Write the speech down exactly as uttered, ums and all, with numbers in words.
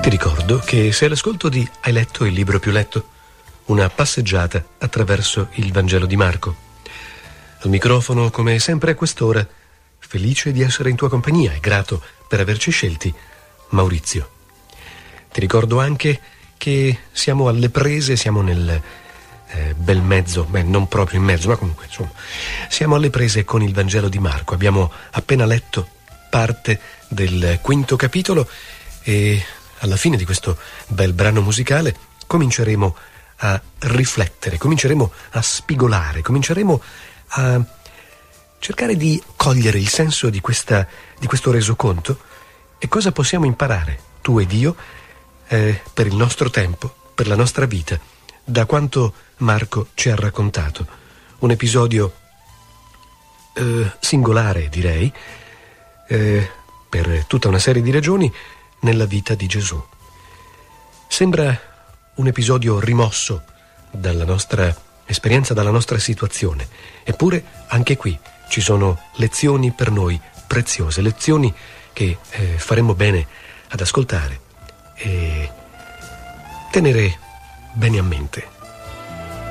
Ti ricordo che sei all'ascolto di Hai letto il libro più letto? Una passeggiata attraverso il Vangelo di Marco. Al microfono, come sempre a quest'ora, felice di essere in tua compagnia e grato per averci scelti, Maurizio. Ti ricordo anche che siamo alle prese, siamo nel eh, bel mezzo, beh, non proprio in mezzo, ma comunque, insomma, siamo alle prese con il Vangelo di Marco. Abbiamo appena letto parte del quinto capitolo e alla fine di questo bel brano musicale cominceremo a riflettere, cominceremo a spigolare, cominceremo a cercare di cogliere il senso di questa, di questo resoconto e cosa possiamo imparare, tu ed io, eh, per il nostro tempo, per la nostra vita, da quanto Marco ci ha raccontato. Un episodio eh, singolare, direi, eh, per tutta una serie di ragioni, nella vita di Gesù. Sembra un episodio rimosso dalla nostra esperienza, dalla nostra situazione. Eppure anche qui ci sono lezioni per noi preziose, lezioni che eh, faremmo bene ad ascoltare e tenere bene a mente.